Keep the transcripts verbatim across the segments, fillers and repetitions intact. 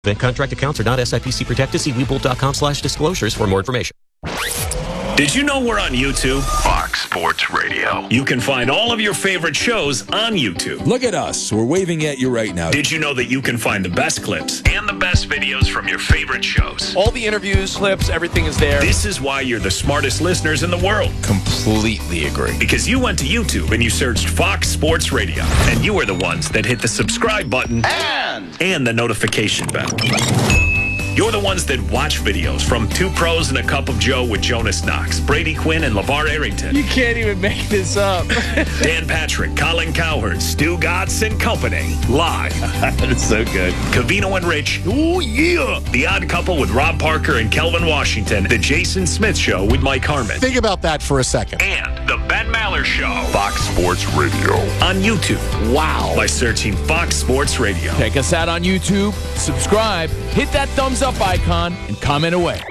Event contract accounts are not S I P C protected. See Webull.com slash disclosures for more information. Did you know we're on YouTube? Fox Sports Radio. You can find all of your favorite shows on YouTube. Look at us. We're waving at you right now. Did you know that you can find the best clips and the best videos from your favorite shows? All the interviews, clips, everything is there. This is why you're the smartest listeners in the world. Completely agree. Because you went to YouTube and you searched Fox Sports Radio. And you are the ones that hit the subscribe button And, and the notification bell. You're the ones that watch videos from Two Pros and a Cup of Joe with Jonas Knox, Brady Quinn, and LeVar Arrington. You can't even make this up. Dan Patrick, Colin Cowherd, Stu Gatz and Company. Live. That is so good. Covino and Rich. Oh, yeah. The Odd Couple with Rob Parker and Kelvin Washington. The Jason Smith Show with Mike Harmon. Think about that for a second. And The Ben Maller Show. Fox Sports Radio. On YouTube. Wow. By searching Fox Sports Radio. Check us out on YouTube. Subscribe. Hit that thumbs up icon and comment away.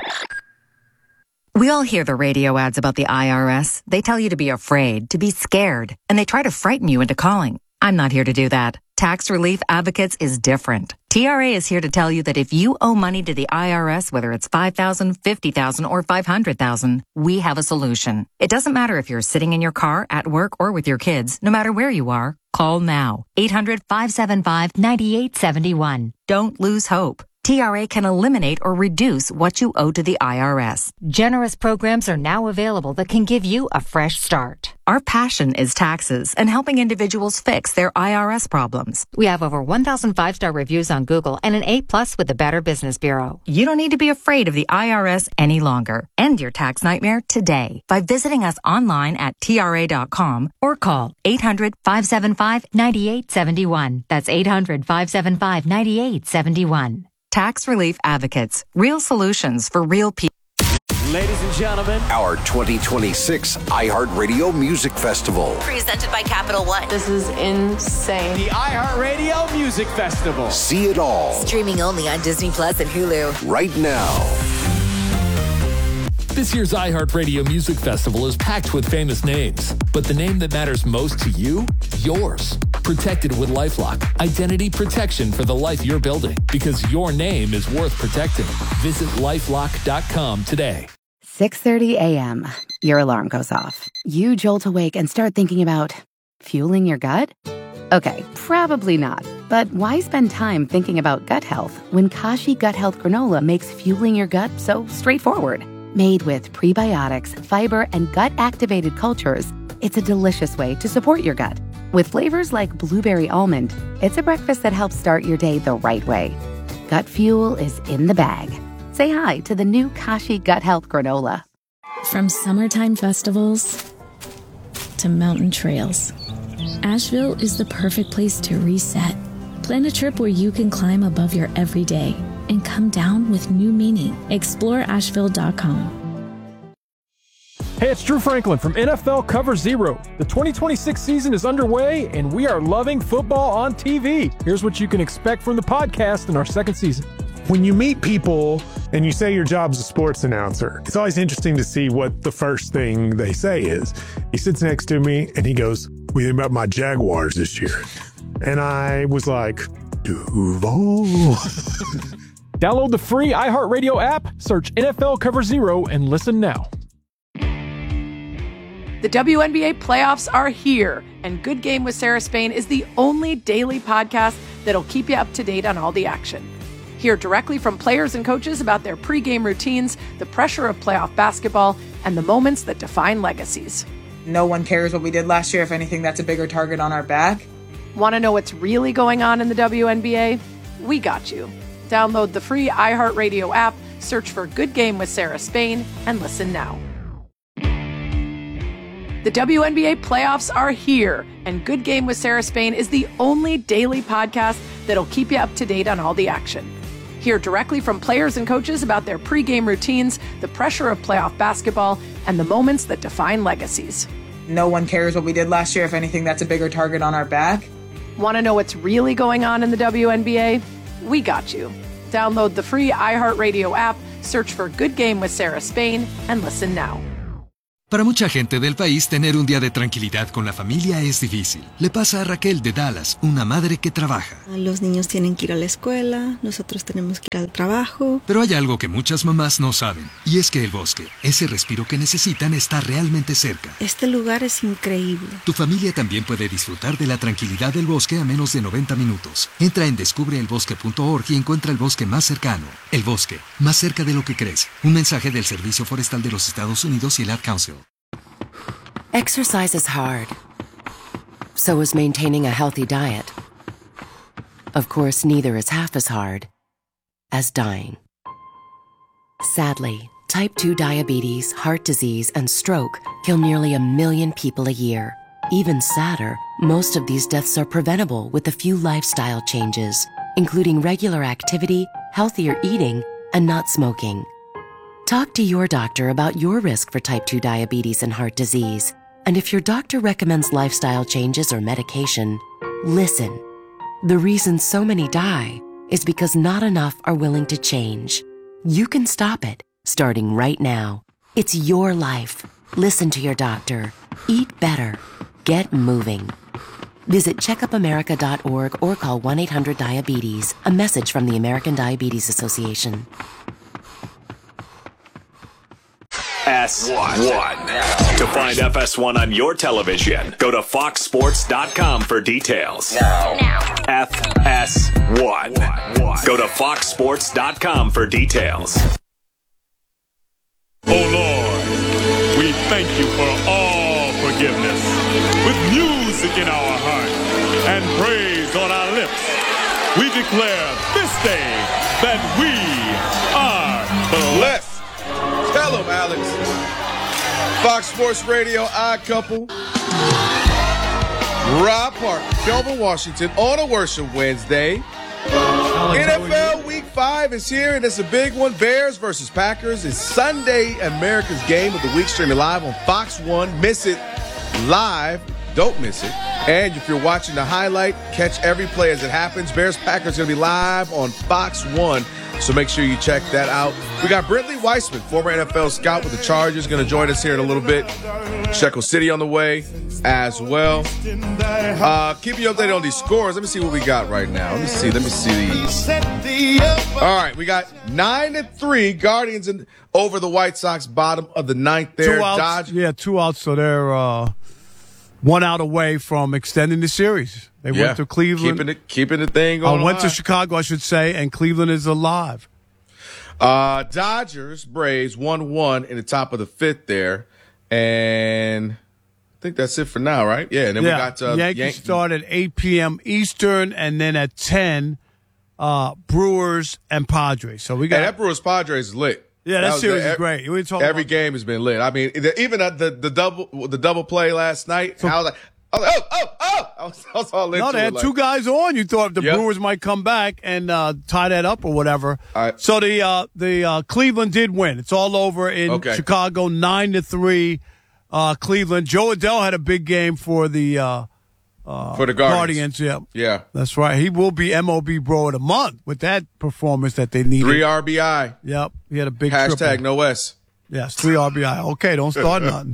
We all hear the radio ads about the I R S. They tell you to be afraid, to be scared, and they try to frighten you into calling. I'm not here to do that. Tax Relief Advocates is different. T R A is here to tell you that if you owe money to the I R S, whether it's five thousand dollars, fifty thousand dollars, or five hundred thousand dollars, we have a solution. It doesn't matter if you're sitting in your car, at work, or with your kids. No matter where you are, call now. eight hundred, five seven five, nine eight seven one. Don't lose hope. T R A can eliminate or reduce what you owe to the I R S. Generous programs are now available that can give you a fresh start. Our passion is taxes and helping individuals fix their I R S problems. We have over one thousand five-star reviews on Google and an A plus with the Better Business Bureau. You don't need to be afraid of the I R S any longer. End your tax nightmare today by visiting us online at T R A dot com or call eight hundred, five seven five, nine eight seven one. That's eight hundred, five seven five, nine eight seven one. Tax Relief Advocates. Real solutions for real people. Ladies and gentlemen, Our twenty twenty-six iHeartRadio Music Festival. Presented by Capital One. This is insane. the iHeartRadio Music Festival. See it all Streaming only on Disney Plus and Hulu. right now. This year's iHeartRadio Music Festival is packed with famous names, but the name that matters most to you? Yours. Protected with LifeLock. Identity protection for the life you're building, because your name is worth protecting. Visit lifelock dot com today. six thirty a.m. Your alarm goes off. You jolt awake and start thinking about fueling your gut? Okay, probably not. But why spend time thinking about gut health when Kashi Gut Health Granola makes fueling your gut so straightforward? Made with prebiotics, fiber, and gut-activated cultures, it's a delicious way to support your gut. With flavors like blueberry almond, it's a breakfast that helps start your day the right way. Gut fuel is in the bag. Say hi to the new Kashi Gut Health Granola. From summertime festivals to mountain trails, Asheville is the perfect place to reset. Plan a trip where you can climb above your everyday and come down with new meaning. Explore Asheville dot com. Hey, it's Drew Franklin from N F L Cover Zero. The twenty twenty-six season is underway, and we are loving football on T V. Here's what you can expect from the podcast in our second season. When you meet people and you say your job's a sports announcer, it's always interesting to see what the first thing they say is. He sits next to me and he goes, "What do you think about my Jaguars this year?" And I was like, Duval. Download the free iHeartRadio app, search N F L Cover Zero, and listen now. The W N B A playoffs are here, and Good Game with Sarah Spain is the only daily podcast that'll keep you up to date on all the action. Hear directly from players and coaches about their pregame routines, the pressure of playoff basketball, and the moments that define legacies. No one cares what we did last year. If anything, that's a bigger target on our back. Want to know what's really going on in the W N B A? We got you. Download the free iHeartRadio app, search for Good Game with Sarah Spain, and listen now. The W N B A playoffs are here, and Good Game with Sarah Spain is the only daily podcast that'll keep you up to date on all the action. Hear directly from players and coaches about their pregame routines, the pressure of playoff basketball, and the moments that define legacies. No one cares what we did last year. If anything, that's a bigger target on our back. Want to know what's really going on in the W N B A? We got you. Download the free iHeartRadio app, search for Good Game with Sarah Spain, and listen now. Para mucha gente del país, tener un día de tranquilidad con la familia es difícil. Le pasa a Raquel de Dallas, una madre que trabaja. Los niños tienen que ir a la escuela, nosotros tenemos que ir al trabajo. Pero hay algo que muchas mamás no saben, y es que el bosque, ese respiro que necesitan, está realmente cerca. Este lugar es increíble. Tu familia también puede disfrutar de la tranquilidad del bosque a menos de noventa minutos. Entra en descubre el bosque punto org y encuentra el bosque más cercano. El bosque, más cerca de lo que crees. Un mensaje del Servicio Forestal de los Estados Unidos y el Ad Council. Exercise is hard. So is maintaining a healthy diet. Of course, neither is half as hard as dying. Sadly, type two diabetes, heart disease, and stroke kill nearly a million people a year. Even sadder, most of these deaths are preventable with a few lifestyle changes, including regular activity, healthier eating, and not smoking. Talk to your doctor about your risk for type two diabetes and heart disease. And if your doctor recommends lifestyle changes or medication, listen. The reason so many die is because not enough are willing to change. You can stop it, starting right now. It's your life. Listen to your doctor. Eat better. Get moving. Visit checkup america dot org or call one eight hundred diabetes. A message from the American Diabetes Association. S one. To find F S one on your television, go to fox sports dot com for details. Now. F S one. Go to fox sports dot com for details. Oh Lord, we thank you for all forgiveness. With music in our heart and praise on our lips, we declare this day that we are blessed. Tell him, Alex. Fox Sports Radio, Odd Couple. Rob Park, Kelvin Washington on a Worship Wednesday. N F L Week five is here, and it's a big one. Bears versus Packers is Sunday, America's Game of the Week, streaming live on Fox one. Miss it live. Don't miss it. And if you're watching the highlight, catch every play as it happens. Bears-Packers going to be live on Fox one. So make sure you check that out. We got Brentley Weissman, former N F L scout with the Chargers, going to join us here in a little bit. Shekel City on the way as well. Uh, keeping you updated on these scores. Let me see what we got right now. Let me see. Let me see these. All right, we got nine to three Guardians in, over the White Sox. Bottom of the ninth there. Two outs, Dodge. yeah, two outs. So they're uh, one out away from extending the series. They Yeah, went to Cleveland. Keeping it, keeping the thing going. I went to alive. Chicago, I should say, and Cleveland is alive. Uh, Dodgers, Braves, one one in the top of the fifth there. And I think that's it for now, right? Yeah, and then yeah. we got uh, Yankees Yan- start at eight p.m. Eastern, and then at ten, uh, Brewers and Padres. So we got Hey, that Brewers Padres is lit. Yeah, that was series the- is great. We talking Every about- game has been lit. I mean, the, even at the, the double the double play last night, I was like, I was like, oh, oh, oh! I was, I was all into No, they it, had like- two guys on. You thought the Yep. Brewers might come back and uh, tie that up or whatever. So the uh, the uh, Cleveland did win. It's all over in Okay. Chicago, nine to three. Uh, Cleveland. Joe Adele had a big game for the uh, uh, For the Guardians. Yeah, Yeah. that's right. He will be M O B Bro of the Month with that performance that they needed. Three R B I. Yep, he had a big Hashtag triple. no S. Yes, three R B I. Okay, don't start nothing.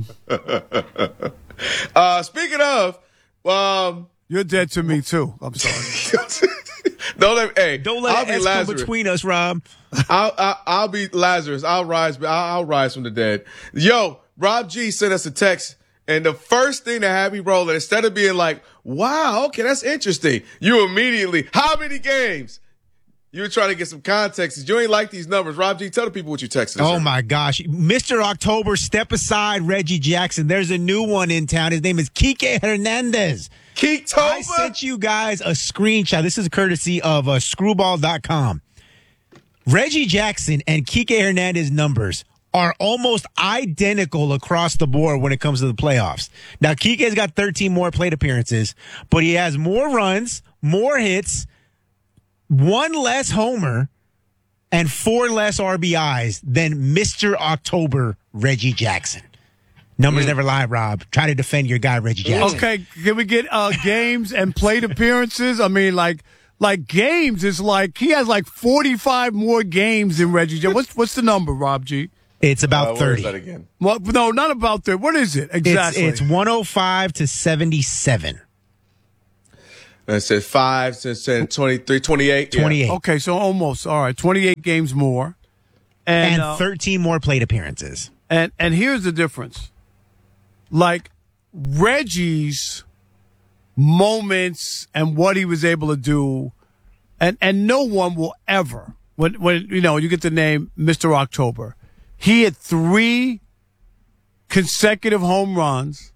Uh, speaking of, um, you're dead to me too. I'm sorry. Don't let hey, Don't let I'll it be come Lazarus. between us, Rob. I'll, I'll I'll be Lazarus. I'll rise. I'll, I'll rise from the dead. Yo, Rob G sent us a text, and the first thing that had me rolling, instead of being like, "Wow, okay, that's interesting," you immediately, how many games? You were trying to get some context. You ain't like these numbers. Rob G, tell the people what you texted. Oh, my gosh. Mister October, step aside, Reggie Jackson. There's a new one in town. His name is Kike Hernandez. Kike I sent you guys a screenshot. This is courtesy of uh, screwball dot com. Reggie Jackson and Kike Hernandez numbers are almost identical across the board when it comes to the playoffs. Now, Kike's got thirteen more plate appearances, but he has more runs, more hits, one less homer, and four less R B Is than Mister October, Reggie Jackson. Numbers Mm. never lie, Rob. Try to defend your guy, Reggie Jackson. Okay, can we get uh, games and plate appearances? I mean, like, like games is like he has like forty-five more games than Reggie. J. What's what's the number, Rob G? It's about uh, where thirty. is that again? Well, no, not about thirty. What is it exactly? It's, it's one oh five to seventy-seven. It said five, since twenty-three, twenty-eight. twenty-eight. Yeah. Okay, so almost. All right, twenty-eight games more. And, And uh, thirteen more plate appearances. And and here's the difference. Like Reggie's moments and what he was able to do, and, and no one will ever, when when you know, you get the name Mister October. He had three consecutive home runs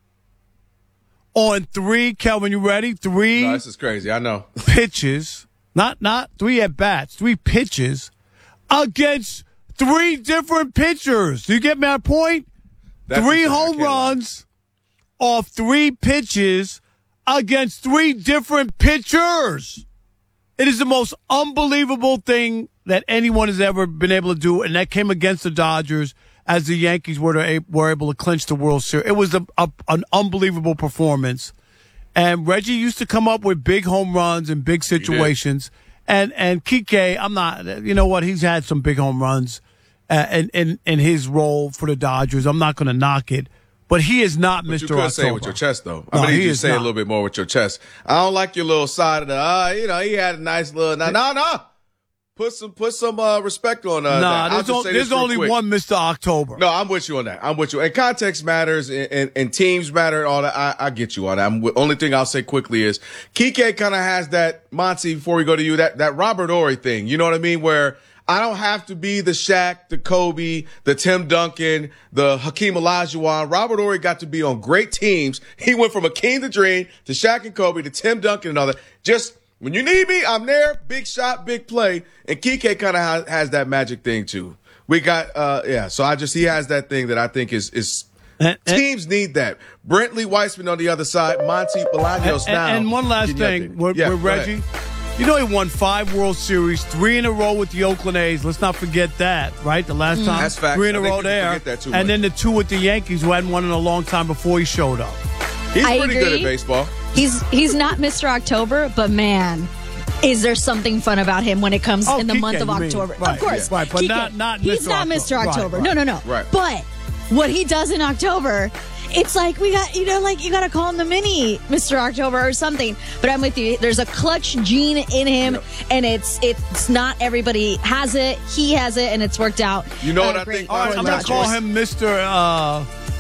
on three, Kelvin, you ready? Three No, this is crazy. I know. pitches. Not not three at bats, three pitches against three different pitchers. Do you get my point? That's three insane. I home can't lie. runs off three pitches against three different pitchers. It is the most unbelievable thing that anyone has ever been able to do, and that came against the Dodgers as the Yankees were, to, were able to clinch the World Series. It was a, a, an unbelievable performance. And Reggie used to come up with big home runs in big situations. And and Kike, I'm not, you know what, he's had some big home runs uh, in, in, in his role for the Dodgers. I'm not going to knock it. But he is not But Mister you could October. say it with your chest, though. No, I mean, he you is say it a not. little bit more with your chest. I don't like your little side of the, uh, you know, he had a nice little, no, no, no. Put some, put some uh, respect on uh, Nah, that. I'll there's, just o- say there's this real only quick. one Mister October. No, I'm with you on that. I'm with you. And context matters, and, and, and teams matter, and all that. I, I get you on that. I'm, only thing I'll say quickly is Kike kind of has that, Monty, before we go to you, that, that Robert Horry thing. You know what I mean? Where I don't have to be the Shaq, the Kobe, the Tim Duncan, the Hakeem Olajuwon. Robert Horry got to be on great teams. He went from Hakeem the Dream to Shaq and Kobe to Tim Duncan and all that. Just when you need me, I'm there. Big shot, big play. And Kike kind of ha- has that magic thing too. We got, uh, yeah. So I just, he has that thing that I think is, is, And, and, teams need that. Brentley Weissman on the other side, Monty Bolaños and, now. and one last Getting thing up there. with, Yeah, with go ahead. Reggie. You know he won five World Series, three in a row with the Oakland A's. Let's not forget that, right? The last time, That's facts. three in I a think row people there, forget that too and much. then the two with the Yankees, who hadn't won in a long time before he showed up. He's I pretty good agree. at baseball. He's he's not Mister October, but man, is there something fun about him when it comes Oh, in the Kike, month of you mean. October? Right, of course, yeah. Right, but Kike. not- not he's Mister not Mister October. October. Right, No, no, no. right. But what he does in October, it's like we got, you know, like you got to call him the mini Mister October or something. But I'm with you. There's a clutch gene in him, Yep. and it's it's not everybody has it. He has it, and it's worked out. You know uh, what I great think? All right, for I'm the going to call Dodgers. him Mister Uh,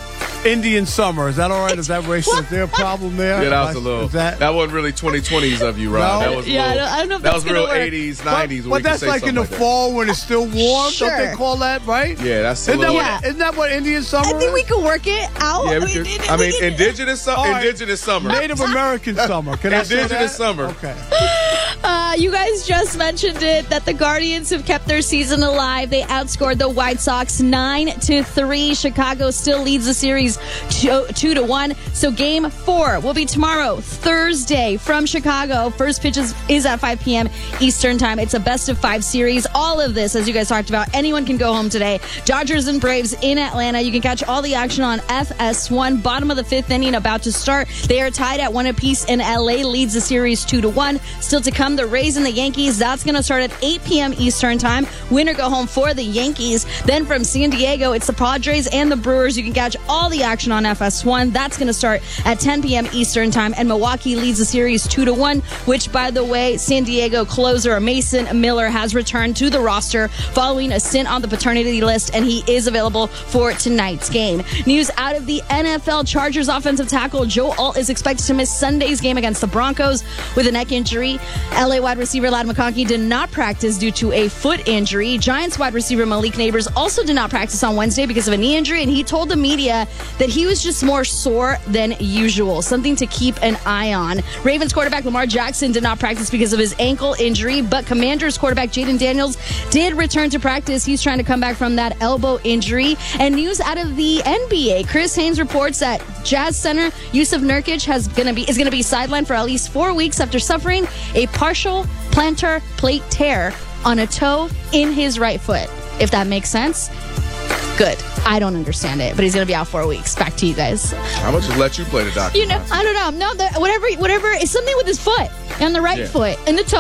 Indian Summer. Is that all right? Is that racist? Is there a problem there? Yeah, that was a little. Is That, that, wasn't really twenty twenties of you, Rob. No? That was a Yeah, I little, don't- I don't know if that that's was real gonna work. eighties, but, nineties. but where you that's could say like in the something like fall when it's still warm. Sure. Don't they call that, right? that. Yeah, that's a Isn't that, little. what, isn't that what Indian Summer I think we is? could work it out. Yeah, we We- could, we- I we mean, could- indigenous, su- All right. indigenous summer. Native American Summer. Can I say Indigenous that? summer. Okay. Uh, you guys just mentioned it that the Guardians have kept their season alive. They outscored the White Sox nine to three. Chicago still leads the series two, two to one. So game four will be tomorrow, Thursday, from Chicago. First pitch is, is at five p.m. Eastern time. It's a best of five series. All of this, as you guys talked about, anyone can go home today. Dodgers and Braves in Atlanta. You can catch all the action on F S one. Bottom of the fifth inning about to start. They are tied at one apiece, and L A leads the series two to one. Still to come, the Rays and the Yankees. That's going to start at eight p.m. Eastern time. Winner go home for the Yankees. Then from San Diego, it's the Padres and the Brewers. You can catch all the action on F S one. That's going to start at ten p.m. Eastern time. And Milwaukee leads the series two to one, which, by the way, San Diego closer Mason Miller has returned to the roster following a stint on the paternity list, and he is available for tonight's game. News out of the N F L: Chargers offensive tackle Joe Alt is expected to miss Sunday's game against the Broncos with a neck injury. L A wide receiver Ladd McConkey did not practice due to a foot injury. Giants wide receiver Malik Neighbors also did not practice on Wednesday because of a knee injury, and he told the media that he was just more sore than usual, something to keep an eye on. Ravens quarterback Lamar Jackson did not practice because of his ankle injury, but Commanders quarterback Jaden Daniels did return to practice. He's trying to come back from that elbow injury. And news out of the N B A: Chris Haynes reports that Jazz center Yusuf Nurkic has gonna be is going to be sidelined for at least four weeks after suffering a partial plantar plate tear on a toe in his right foot. If that makes sense. Good. I don't understand it, but he's going to be out four weeks. Back to you guys. I'm gonna just let you play the doctor. You know, I don't know. No, the, whatever, whatever. It's something with his foot, on the right Yeah. foot, and the toe.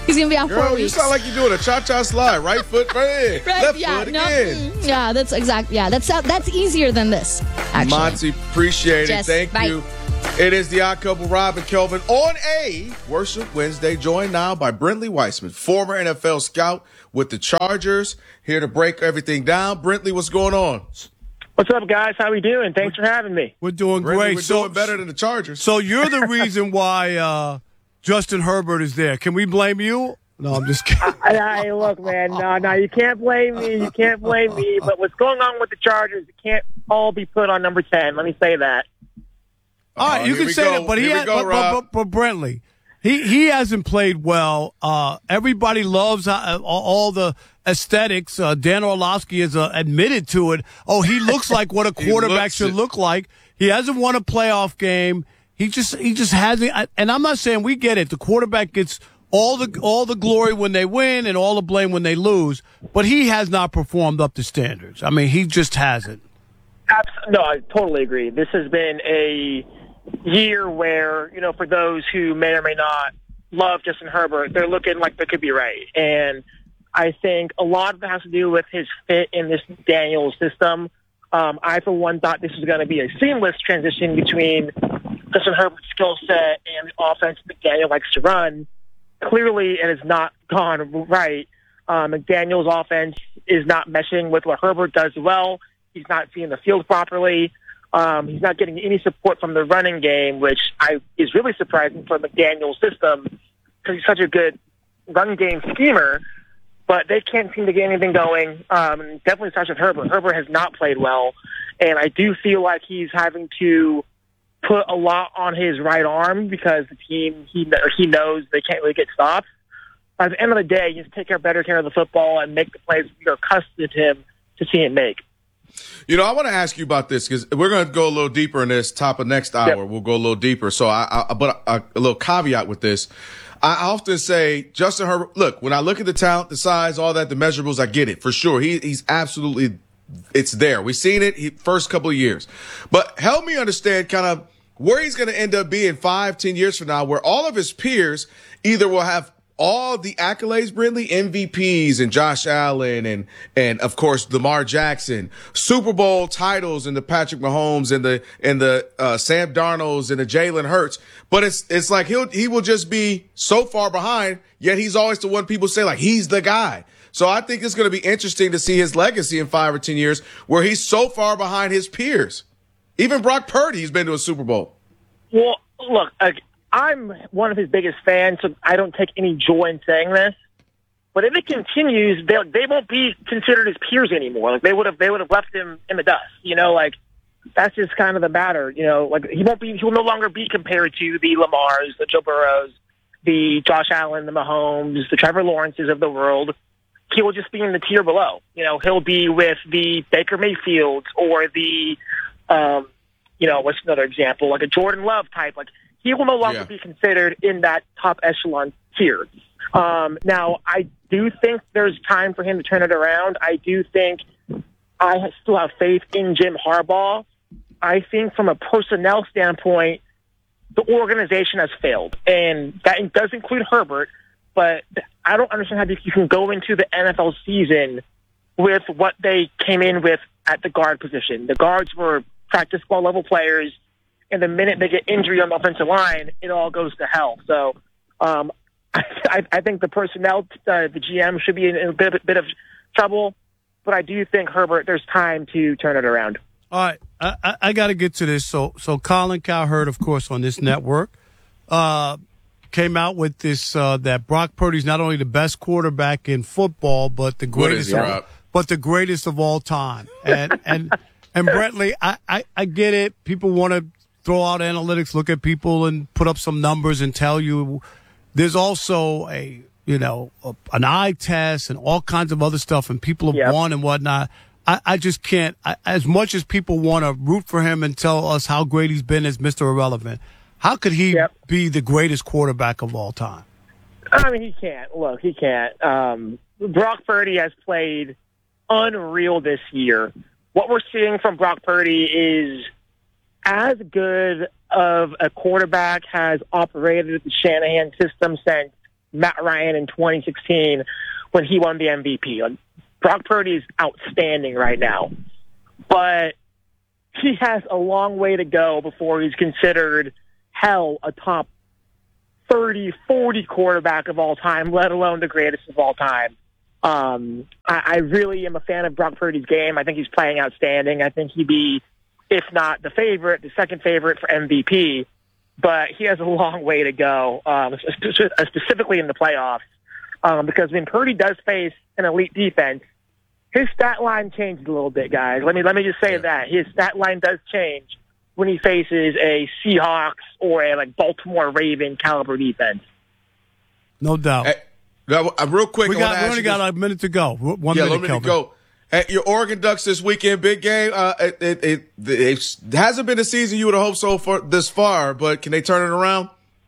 He's going to be out Girl, four you weeks. sound like you're doing a cha-cha slide. Right foot, right, Right, left yeah, foot no, again. mm, yeah, that's exactly. Yeah, that's that's easier than this. Actually, Monty, appreciate it. Jess, Thank bye. you. It is the Odd Couple, Rob and Kelvin, on a Worship Wednesday, joined now by Brentley Weissman, former N F L scout with the Chargers, here to break everything down. Brentley, what's going on? What's up, guys? How we doing? Thanks for having me. We're doing Brentley, great. We're so, doing better than the Chargers. So you're the reason why uh, Justin Herbert is there. Can we blame you? No, I'm just kidding. I, I, look, man, no, no, you can't blame me. You can't blame me. But what's going on with the Chargers, it can't all be put on number ten. Let me say that. All right, Oh, you here can we say go. that, but he Here we has, go, but, but, Rob. but, but Brentley, he he hasn't played well. Uh, everybody loves uh, all, all the aesthetics. Uh, Dan Orlovsky has uh, admitted to it. Oh, he looks like what a He quarterback looks should it. look like. He hasn't won a playoff game. He just he just hasn't. And I'm not saying we get it. The quarterback gets all the all the glory when they win and all the blame when they lose. But he has not performed up to standards. I mean, he just hasn't. Abs- No, I totally agree. This has been a year where, you know, for those who may or may not love Justin Herbert, they're looking like they could be right. And I think a lot of it has to do with his fit in this Daniels system. Um, I, for one, thought this was going to be a seamless transition between Justin Herbert's skill set and the offense McDaniel likes to run. Clearly, it has not gone right. Um, McDaniel's offense is not meshing with what Herbert does well. He's not seeing the field properly. Um, he's not getting any support from the running game, which I is really surprising for McDaniel's system because he's such a good run game schemer. But they can't seem to get anything going. Um, definitely starts with Herbert. Herbert has not played well, and I do feel like he's having to put a lot on his right arm because the team he he knows they can't really get stops. By the end of the day, you just take care, better care of the football and make the plays you're accustomed to him to see him make. You know, I want to ask you about this because we're going to go a little deeper in this top of next hour. Yep. We'll go a little deeper. So, I, I but a, a little caveat with this. I often say Justin Herbert, look, when I look at the talent, the size, all that, the measurables, I get it for sure. He, he's absolutely, it's there. We've seen it he, first couple of years. But help me understand kind of where he's going to end up being five, ten years from now, where all of his peers either will have all the accolades, Brentley, M V Ps and Josh Allen and, and of course, Lamar Jackson, Super Bowl titles and the Patrick Mahomes and the, and the, uh, Sam Darnolds and the Jalen Hurts. But it's, it's like he'll, he will just be so far behind, yet he's always the one people say like he's the guy. So I think it's going to be interesting to see his legacy in five or ten years where he's so far behind his peers. Even Brock Purdy's been to a Super Bowl. Well, look, uh, I'm one of his biggest fans, so I don't take any joy in saying this. But if it continues, they they won't be considered his peers anymore. Like they would have they would have left him in the dust. You know, like that's just kind of the matter. You know, like he won't be he will no longer be compared to the Lamars, the Joe Burrows, the Josh Allen, the Mahomes, the Trevor Lawrences of the world. He will just be in the tier below. You know, he'll be with the Baker Mayfields or the um, you know, what's another example? Like a Jordan Love type. Like he will no longer yeah. be considered in that top echelon tier. Um, now, I do think there's time for him to turn it around. I do think I still have faith in Jim Harbaugh. I think from a personnel standpoint, the organization has failed. And that does include Herbert, but I don't understand how you can go into the N F L season with what they came in with at the guard position. The guards were practice squad level players, and the minute they get injury on the offensive line, it all goes to hell. So um, I, I think the personnel, uh, the G M should be in a bit, a bit of trouble, but I do think Herbert, there's time to turn it around. All right, I, I, I got to get to this. So, so Colin Cowherd, of course, on this network, uh, came out with this uh, that Brock Purdy's not only the best quarterback in football, but the greatest, of, but the greatest of all time. And and and Brentley, I, I, I get it. People want to throw out analytics, look at people, and put up some numbers and tell you. There's also a you know a, an eye test and all kinds of other stuff, and people have yep. won and whatnot. I, I just can't. I, as much as people want to root for him and tell us how great he's been as Mister Irrelevant, how could he yep. be the greatest quarterback of all time? I mean, he can't. Look, he can't. Um, Brock Purdy has played unreal this year. What we're seeing from Brock Purdy is as good of a quarterback has operated the Shanahan system since Matt Ryan in twenty sixteen when he won the M V P. Like, Brock Purdy is outstanding right now, but he has a long way to go before he's considered, hell, a top thirty, forty quarterback of all time, let alone the greatest of all time. Um, I, I really am a fan of Brock Purdy's game. I think he's playing outstanding. I think he'd be, if not the favorite, the second favorite for M V P. But he has a long way to go, um, specifically in the playoffs, um, because when Purdy does face an elite defense, his stat line changed a little bit, guys. Let me let me just say that his stat line does change when he faces a Seahawks or a like Baltimore Raven caliber defense. No doubt. Hey, now, uh, real quick, we, I got, we ask only you got this. a minute to go. One yeah, minute, let me Kelvin. go. At your Oregon Ducks this weekend, big game. Uh, it, it, it, it hasn't been a season you would have hoped so for this far, but can they turn it around?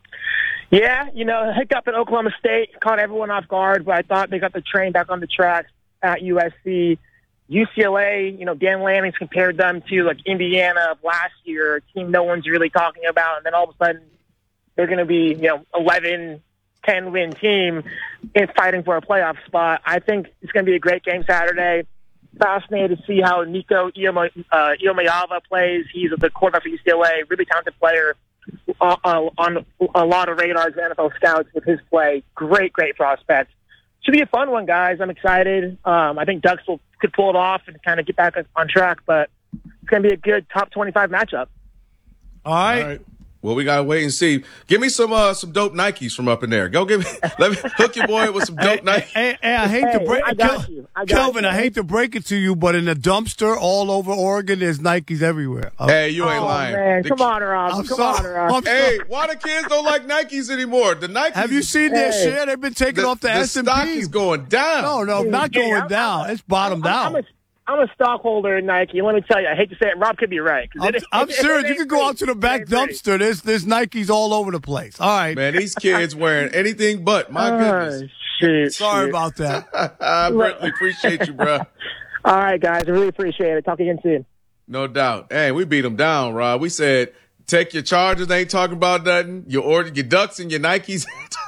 Yeah, you know, hiccup at Oklahoma State caught everyone off guard, but I thought they got the train back on the tracks at U S C. U C L A, you know, Dan Lanning's compared them to like Indiana of last year, a team no one's really talking about, and then all of a sudden they're going to be, you know, eleven, ten win team in fighting for a playoff spot. I think it's going to be a great game Saturday. Fascinated to see how Nico Iamaleava plays. He's the quarterback for U C L A, really talented player uh, uh, on a lot of radars, N F L scouts with his play. Great, great prospect. Should be a fun one, guys. I'm excited. Um, I think Ducks will could pull it off and kind of get back on track, but it's going to be a good top twenty-five matchup. All right. All right. Well, we gotta wait and see. Give me some uh, some dope Nikes from up in there. Go give me. Let me hook your boy with some dope hey, Nikes. Hey, hey, I hate Hey, to break, I got Kel- you. I got Kelvin. you. I hate to break it to you, but in the dumpster all over Oregon, there's Nikes everywhere. Uh, Hey, you ain't Oh, lying. man. The Come ki- on, Rob. I'm Come sorry. on, Rob. I'm Hey, sorry. why the kids don't like Nikes anymore? The Nikes. Have you seen their Hey. share? They've been taken the, off the, the S and P. stock is going down. No, no, not Yeah, going I'm- down. I'm- It's bottomed I'm, out. I'm a, I'm a stockholder in Nike. Let me tell you, I hate to say it, Rob could be right. 'cause I'm, it- I'm it- serious. it You ain't can go out to the pretty. back It ain't pretty. dumpster. There's there's Nikes all over the place. All right. Man, these kids wearing anything but. My Oh, goodness. shoot, Sorry shoot. about that. I really appreciate you, bro. All right, guys. I really appreciate it. Talk again soon. No doubt. Hey, we beat them down, Rob. We said, take your Chargers, they ain't talking about nothing. Your order, your Ducks and your Nikes.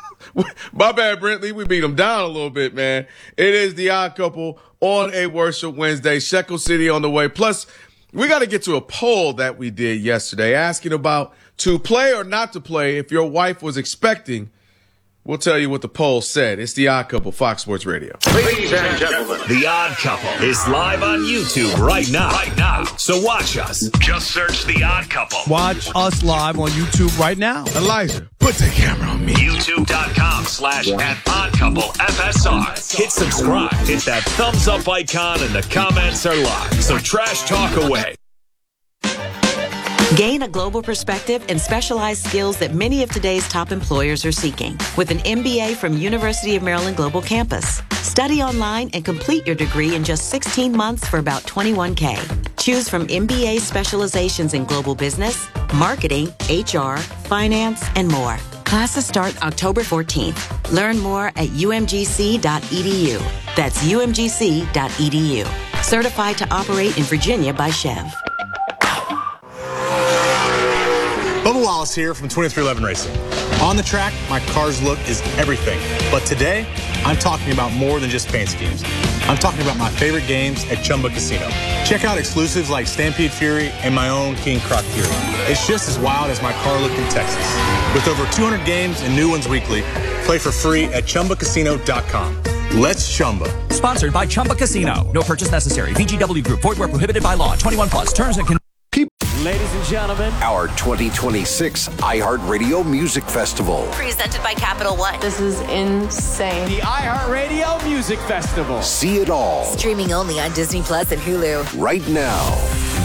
My bad, Brentley. We beat them down a little bit, man. It is the Odd Couple on a Worship Wednesday. Shekel City on the way. Plus, we got to get to a poll that we did yesterday asking about to play or not to play if your wife was expecting. We'll tell you what the poll said. It's the Odd Couple, Fox Sports Radio. Ladies and gentlemen, The Odd Couple is live on YouTube right now. Right now. So watch us. Just search The Odd Couple. Watch us live on YouTube right now. Elijah, put the camera on me. YouTube.com slash at Odd Couple F S R. Hit subscribe. Hit that thumbs up icon and the comments are live. So trash talk away. Gain a global perspective and specialized skills that many of today's top employers are seeking with an M B A from University of Maryland Global Campus. Study online and complete your degree in just sixteen months for about twenty-one K. Choose from M B A specializations in global business, marketing, H R, finance, and more. Classes start October fourteenth. Learn more at U M G C dot E D U. That's U M G C dot E D U. Certified to operate in Virginia by Chev. Bubba Wallace here from twenty-three eleven Racing. On the track, my car's look is everything. But today, I'm talking about more than just paint schemes. I'm talking about my favorite games at Chumba Casino. Check out exclusives like Stampede Fury and my own King Croc Fury. It's just as wild as my car look in Texas. With over two hundred games and new ones weekly, play for free at Chumba Casino dot com. Let's Chumba. Sponsored by Chumba Casino. No purchase necessary. V G W Group. Void where prohibited by law. twenty-one plus. Terms and conditions. Ladies and gentlemen, our twenty twenty-six iHeartRadio Music Festival. Presented by Capital One. This is insane. the iHeartRadio Music Festival. See it all Streaming only on Disney Plus and Hulu. right now.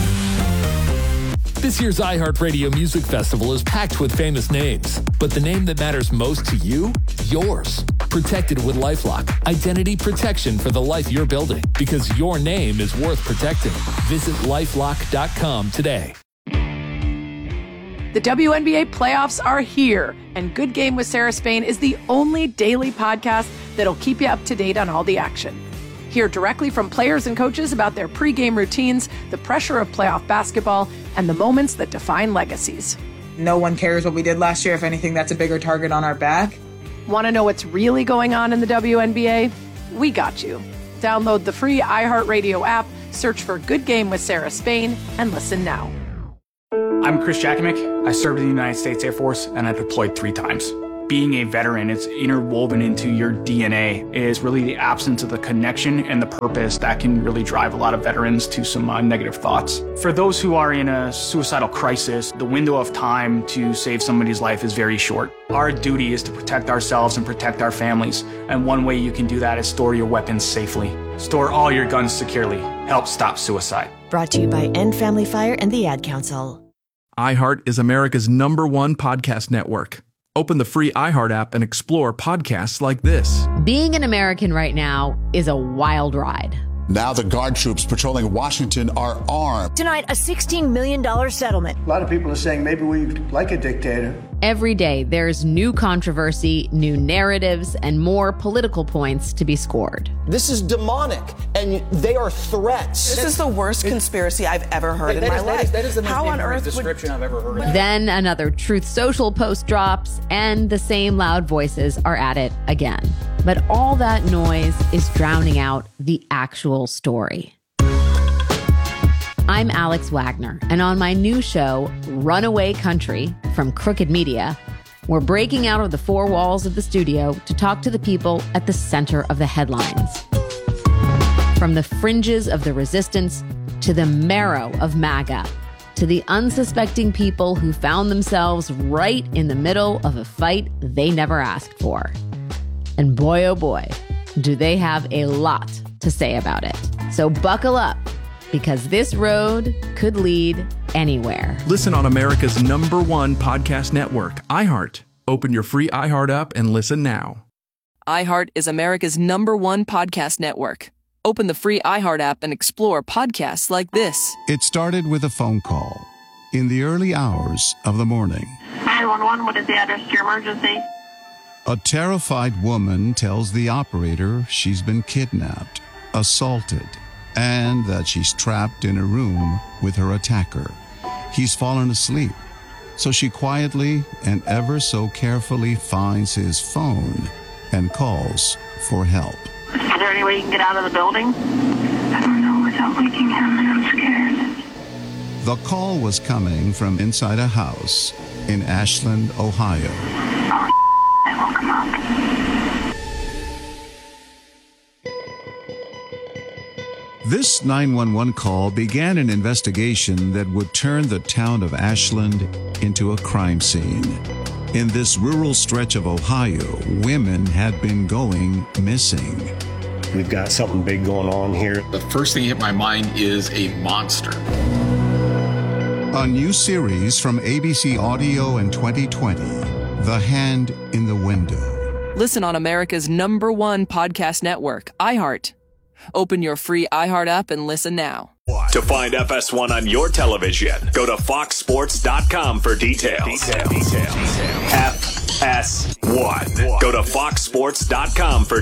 This year's iHeartRadio Music Festival is packed with famous names, but the name that matters most to you, yours. Protected with LifeLock, identity protection for the life you're building, because your name is worth protecting. Visit lifelock dot com today. The W N B A playoffs are here, and Good Game with Sarah Spain is the only daily podcast that'll keep you up to date on all the action. Hear directly from players and coaches about their pregame routines, the pressure of playoff basketball, and the moments that define legacies. No one cares what we did last year. If anything, that's a bigger target on our back. Want to know what's really going on in the W N B A? We got you. Download the free iHeartRadio app, search for Good Game with Sarah Spain, and listen now. I'm Chris Jakimick. I served in the United States Air Force, and I deployed three times. Being a veteran, it's interwoven into your D N A. It is really the absence of the connection and the purpose that can really drive a lot of veterans to some uh, negative thoughts. For those who are in a suicidal crisis, the window of time to save somebody's life is very short. Our duty is to protect ourselves and protect our families, and one way you can do that is store your weapons safely. Store all your guns securely. Help stop suicide. Brought to you by End Family Fire and the Ad Council. iHeart is America's number one podcast network. Open the free iHeart app and explore podcasts like this. Being an American right now is a wild ride. Now the guard troops patrolling Washington are armed. Tonight, a sixteen million dollars settlement. A lot of people are saying maybe we like a dictator. Every day, there's new controversy, new narratives, and more political points to be scored. This is demonic, and they are threats. This is the worst conspiracy I've ever heard in my is, life. That is, that is the most How on earth description would... I've ever heard. Then another Truth Social post drops, and the same loud voices are at it again. But all that noise is drowning out the actual story. I'm Alex Wagner, and on my new show, Runaway Country, from Crooked Media, we're breaking out of the four walls of the studio to talk to the people at the center of the headlines. From the fringes of the resistance to the marrow of MAGA, to the unsuspecting people who found themselves right in the middle of a fight they never asked for. And boy, oh boy, do they have a lot to say about it. So buckle up, because this road could lead anywhere. Listen on America's number one podcast network, iHeart. Open your free iHeart app and listen now. iHeart is America's number one podcast network. Open the free iHeart app and explore podcasts like this. It started with a phone call in the early hours of the morning. nine one one, what is the address to your emergency? A terrified woman tells the operator she's been kidnapped, assaulted, and that she's trapped in a room with her attacker. He's fallen asleep, so she quietly and ever so carefully finds his phone and calls for help. Is there any way you can get out of the building? I don't know without waking him, and I'm scared. The call was coming from inside a house in Ashland, Ohio. Oh, I woke him up. This nine one one call began an investigation that would turn the town of Ashland into a crime scene. In this rural stretch of Ohio, women had been going missing. We've got something big going on here. The first thing that hit my mind is a monster. A new series from A B C Audio in twenty twenty, The Hand in the Window. Listen on America's number one podcast network, iHeart. Open your free iHeart app and listen now. To find F S one on your television, go to fox sports dot com for details. Details. Details. F S one. Go to fox sports dot com for